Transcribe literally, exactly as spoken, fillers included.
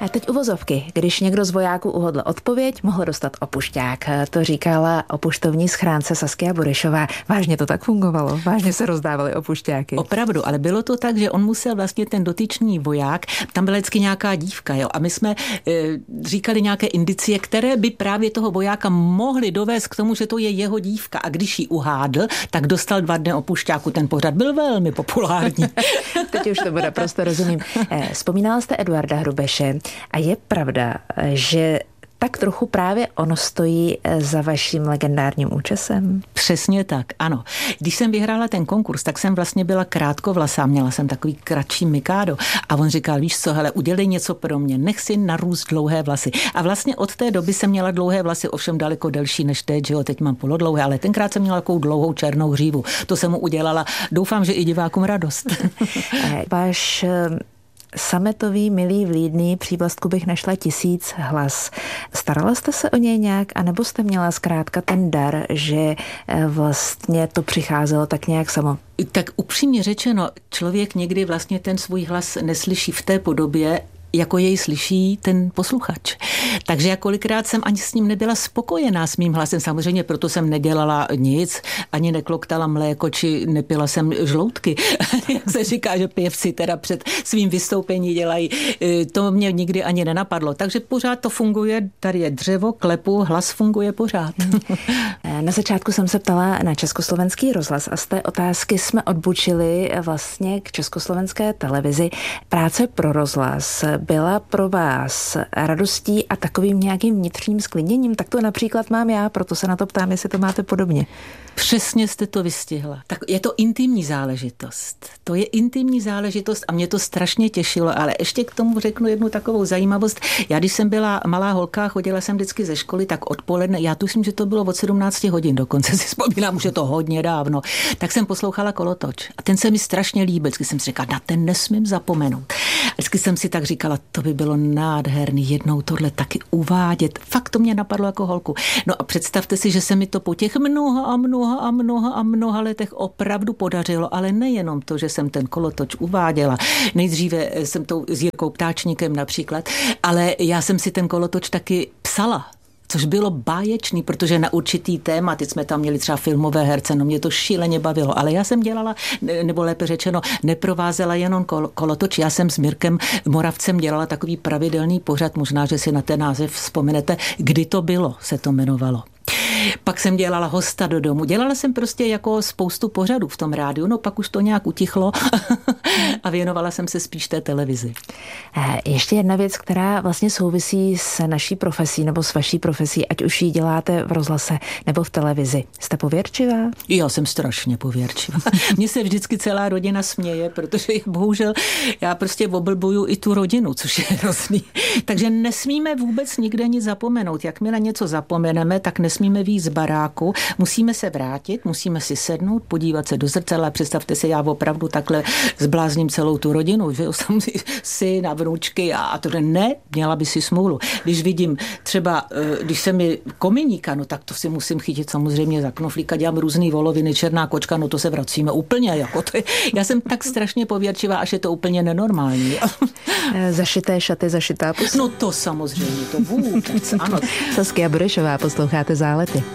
A teď uvozovky. Když někdo z vojáků uhodl odpověď, mohl dostat opušťák. To říkala o poštovní schránce Saskia Burešová. Vážně to tak fungovalo? Vážně se rozdávaly opušťáky? Opravdu, ale bylo to tak, že on musel vlastně ten dotyčný voják, tam byla vždycky nějaká dívka, jo, a my jsme e, říkali nějaké indicie, které by právě toho vojáka mohly dovést k tomu, že to je jeho dívka. A když ji uhádl, tak dostal dva dny opušťáku. Ten pořad byl velmi populární. Teď už to bude prostě rozumím. Vzpomínala jste Eduarda Hrubeše a je pravda, že tak trochu právě ono stojí za vaším legendárním účesem? Přesně tak, ano. Když jsem vyhrála ten konkurs, tak jsem vlastně byla krátkovlasá, měla jsem takový kratší mikádo a on říkal, víš co, hele, udělej něco pro mě, nech si narůst dlouhé vlasy. A vlastně od té doby jsem měla dlouhé vlasy, ovšem daleko delší než teď, že jo, teď mám polodlouhé, ale tenkrát jsem měla takovou dlouhou černou hřívu. To jsem mu udělala. Doufám, že i divákům radost. Váš sametový, milý, vlídný, přívlastku bych našla tisíc hlas. Starala jste se o něj nějak, anebo jste měla zkrátka ten dar, že vlastně to přicházelo tak nějak samo? Tak upřímně řečeno, člověk někdy vlastně ten svůj hlas neslyší v té podobě, jako jej slyší ten posluchač. Takže já kolikrát jsem ani s ním nebyla spokojená s mým hlasem. Samozřejmě proto jsem nedělala nic, ani nekloktala mléko, či nepila jsem žloutky. Jak se říká, že pěvci teda před svým vystoupení dělají. To mě nikdy ani nenapadlo. Takže pořád to funguje. Tady je dřevo, klepu, hlas funguje pořád. Na začátku jsem se ptala na Československý rozhlas a z té otázky jsme odbočili vlastně k Československé televizi. Práce pro rozhlas byla pro vás radostí a takovým nějakým vnitřním sklidněním? Tak to například mám já, proto se na to ptám, jestli to máte podobně. Přesně jste to vystihla. Tak je to intimní záležitost. To je intimní záležitost a mě to strašně těšilo, ale ještě k tomu řeknu jednu takovou zajímavost. Já když jsem byla malá holka, chodila jsem vždycky ze školy, tak odpoledne, já tuším, že to bylo od sedmnácti hodin, dokonce si vzpomínám, už je to hodně dávno, tak jsem poslouchala Kolotoč a ten se mi strašně líbil. Vždycky jsem si říkala, na ten nesmím zapomenout. Vždycky jsem si tak říkala, to by bylo nádherný jednou tohle taky uvádět. Fakt to mě napadlo jako holku. No a představte si, že se mi to po těch mnoha a mnoha a mnoha a mnoha letech opravdu podařilo, ale nejenom to, že jsem ten Kolotoč uváděla. Nejdříve jsem to s Jirkou Ptáčníkem například, ale já jsem si ten Kolotoč taky psala. Což bylo báječný, protože na určitý téma, teď jsme tam měli třeba filmové herce, no mě to šíleně bavilo, ale já jsem dělala, nebo lépe řečeno, neprovázela jenom Kolotoč, já jsem s Mirkem Moravcem dělala takový pravidelný pořad, možná, že si na ten název vzpomenete, Kdy to bylo, se to jmenovalo. Pak jsem dělala Hosta do domu. Dělala jsem prostě jako spoustu pořadů v tom rádiu, no pak už to nějak utichlo a věnovala jsem se spíš té televizi. Ještě jedna věc, která vlastně souvisí s naší profesí nebo s vaší profesí, ať už ji děláte v rozhlase nebo v televizi. Jste pověrčivá? Já jsem strašně pověrčivá. Mně se vždycky celá rodina směje, protože bohužel já prostě oblbuju i tu rodinu, což je hrozný. Takže nesmíme vůbec nikde nic zapomenout. Jakmile něco zapomeneme, tak nesmíme vyjít z baráku, musíme se vrátit, musíme si sednout, podívat se do zrcadla. Představte si, já opravdu takhle zblázním celou tu rodinu, že jsem syn a vnučky a, a to ne, měla by si smůlu. Když vidím třeba, když se mi kominíka, no tak to si musím chytit samozřejmě za knoflíka, dělám různý voloviny, černá kočka, no to se vracíme úplně, jako to je, já jsem tak strašně pověrčivá, až je to úplně nenormální. Zašité šaty, zašitá pusa. No to samozřejmě, to vůbec, ano. Saskia Burešová, posloucháte Zálety.